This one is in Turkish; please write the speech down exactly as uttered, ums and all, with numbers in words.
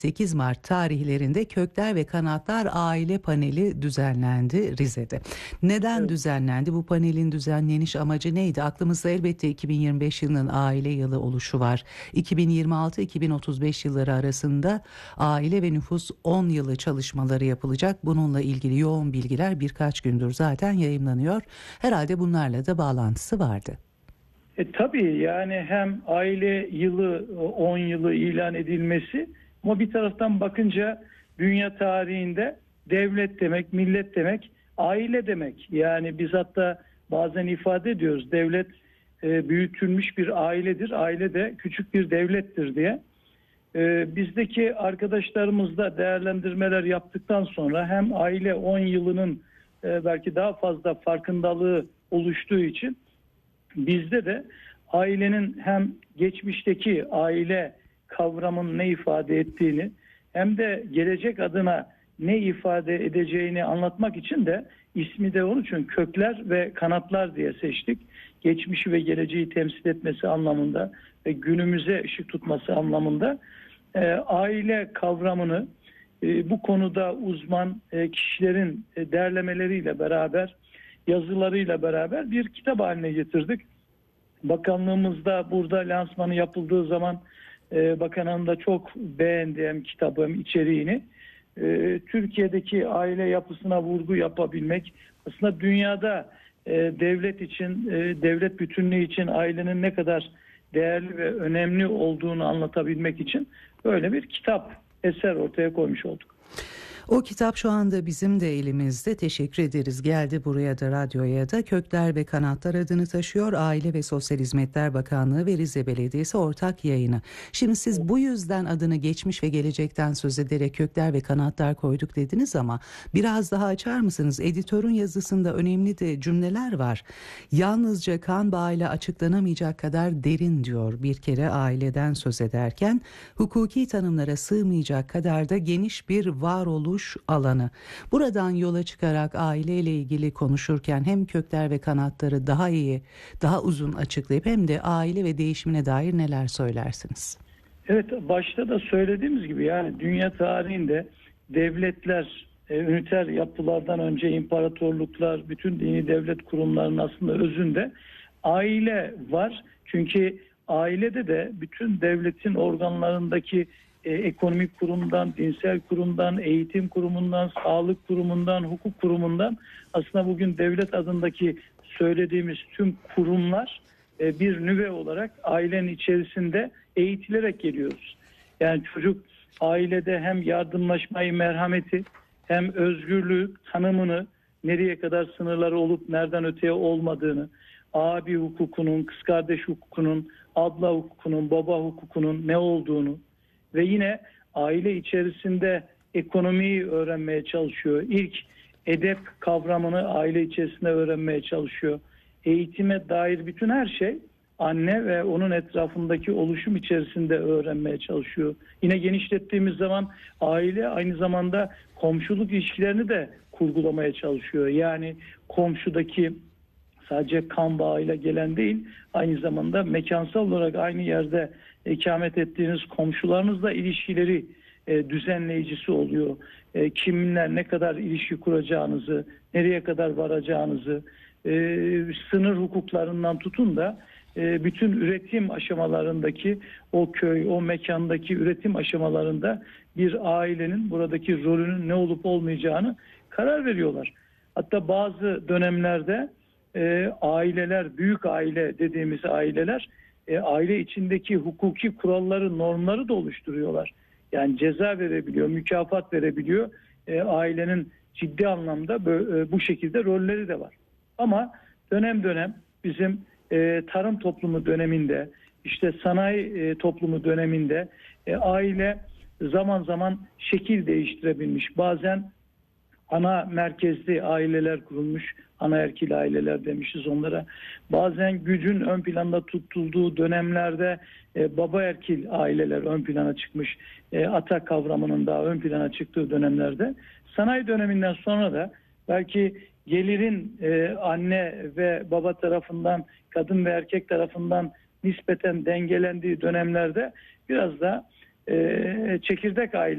sekiz Mart tarihlerinde Kökler ve Kanatlar Aile Paneli düzenlendi Rize'de. Neden Evet. düzenlendi? Bu panelin düzenleniş amacı neydi? Aklımızda elbette iki bin yirmi beş yılının aile yılı oluşu var. iki bin yirmi altı iki bin otuz beş yılları arasında aile ve nüfus on yılı çalışmaları yapılacak. Bununla ilgili yoğun bilgiler birkaç gündür zaten yayımlanıyor. Herhalde bunlarla da bağlantısı vardı. E, tabii yani hem aile yılı on yılı ilan edilmesi ama bir taraftan bakınca dünya tarihinde devlet demek, millet demek, aile demek. Yani biz hatta bazen ifade ediyoruz devlet e, büyütülmüş bir ailedir, aile de küçük bir devlettir diye. E, bizdeki arkadaşlarımızla değerlendirmeler yaptıktan sonra hem aile on yılının e, belki daha fazla farkındalığı oluştuğu için bizde de ailenin hem geçmişteki aile kavramının ne ifade ettiğini hem de gelecek adına ne ifade edeceğini anlatmak için de ismi de onun için Kökler ve Kanatlar diye seçtik. Geçmişi ve geleceği temsil etmesi anlamında ve günümüze ışık tutması anlamında e, aile kavramını e, bu konuda uzman e, kişilerin e, derlemeleriyle beraber, yazılarıyla beraber bir kitap haline getirdik. Bakanlığımızda burada lansmanı yapıldığı zaman e, bakanın da çok beğendiğim kitabım içeriğini e, Türkiye'deki aile yapısına vurgu yapabilmek, aslında dünyada e, devlet için, e, devlet bütünlüğü için ailenin ne kadar değerli ve önemli olduğunu anlatabilmek için böyle bir kitap, eser ortaya koymuş olduk. O kitap şu anda bizim de elimizde. Teşekkür ederiz. Geldi buraya da, radyoya da. Kökler ve Kanatlar adını taşıyor. Aile ve Sosyal Hizmetler Bakanlığı ve Rize Belediyesi ortak yayını. Şimdi siz bu yüzden adını geçmiş ve gelecekten söz ederek Kökler ve Kanatlar koyduk dediniz ama biraz daha açar mısınız? Editörün yazısında önemli de cümleler var. Yalnızca kan bağıyla açıklanamayacak kadar derin diyor bir kere aileden söz ederken. Hukuki tanımlara sığmayacak kadar da geniş bir varoluş alanı. Buradan yola çıkarak aileyle ilgili konuşurken hem kökler ve kanatları daha iyi, daha uzun açıklayıp hem de aile ve değişimine dair neler söylersiniz? Evet, başta da söylediğimiz gibi yani dünya tarihinde devletler, e, üniter yapılardan önce imparatorluklar, bütün dini devlet kurumlarının aslında özünde aile var. Çünkü ailede de bütün devletin organlarındaki e, ekonomik kurumdan, dinsel kurumdan, eğitim kurumundan, sağlık kurumundan, hukuk kurumundan aslında bugün devlet adındaki söylediğimiz tüm kurumlar e, bir nüve olarak ailenin içerisinde eğitilerek geliyoruz. Yani çocuk ailede hem yardımlaşmayı, merhameti hem özgürlüğü tanımını, nereye kadar sınırları olup nereden öteye olmadığını, abi hukukunun, kız kardeş hukukunun, abla hukukunun, baba hukukunun ne olduğunu ve yine aile içerisinde ekonomiyi öğrenmeye çalışıyor. İlk edep kavramını aile içerisinde öğrenmeye çalışıyor. Eğitime dair bütün her şey anne ve onun etrafındaki oluşum içerisinde öğrenmeye çalışıyor. Yine genişlettiğimiz zaman aile aynı zamanda komşuluk ilişkilerini de kurgulamaya çalışıyor. Yani komşudaki sadece kan bağıyla gelen değil, aynı zamanda mekansal olarak aynı yerde ikamet ettiğiniz komşularınızla ilişkileri e, düzenleyicisi oluyor. E, kiminle ne kadar ilişki kuracağınızı, nereye kadar varacağınızı, e, sınır hukuklarından tutun da e, bütün üretim aşamalarındaki o köy, o mekandaki üretim aşamalarında bir ailenin buradaki rolünün ne olup olmayacağını karar veriyorlar. Hatta bazı dönemlerde e, aileler, büyük aile dediğimiz aileler e, aile içindeki hukuki kuralları, normları da oluşturuyorlar. Yani ceza verebiliyor, mükafat verebiliyor. E, ailenin ciddi anlamda bu, e, bu şekilde rolleri de var. Ama dönem dönem bizim e, tarım toplumu döneminde, işte sanayi e, toplumu döneminde e, aile zaman zaman şekil değiştirebilmiş. Bazen ana merkezli aileler kurulmuş, anaerkil aileler demişiz onlara. Bazen gücün ön planda tutulduğu dönemlerde e, baba erkil aileler ön plana çıkmış. E, ata kavramının daha ön plana çıktığı dönemlerde. Sanayi döneminden sonra da belki gelirin e, anne ve baba tarafından, kadın ve erkek tarafından nispeten dengelendiği dönemlerde biraz da e, çekirdek aile